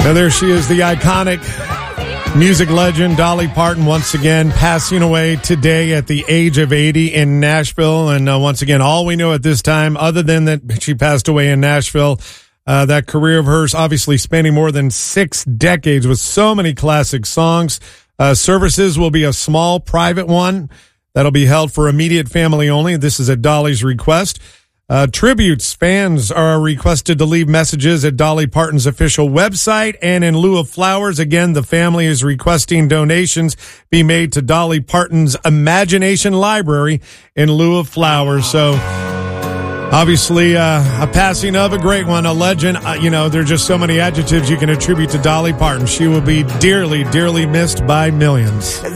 Now there she is, the iconic music legend Dolly Parton, once again passing away today at the age of 80 in Nashville. And once again, all we know at this time, other than that she passed away in Nashville, that career of hers obviously spanning more than 6 decades with so many classic songs. Services will be a small private one that'll be held for immediate family only. This is at Dolly's request. Tributes, fans are requested to leave messages at Dolly Parton's official website, and in lieu of flowers, again, the family is requesting donations be made to Dolly Parton's Imagination Library in lieu of flowers. So obviously a passing of a great one, a legend. There are just so many adjectives you can attribute to Dolly Parton. She will be dearly, dearly missed by millions.